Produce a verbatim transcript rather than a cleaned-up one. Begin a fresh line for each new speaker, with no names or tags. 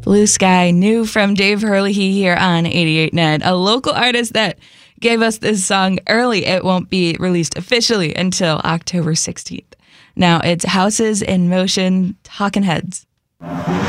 Blue Sky, new from Dave Herlihy here on eighty-eight point nine, a local artist that gave us this song early. It won't be released officially until October sixteenth. Now it's Houses in Motion, Talking Heads.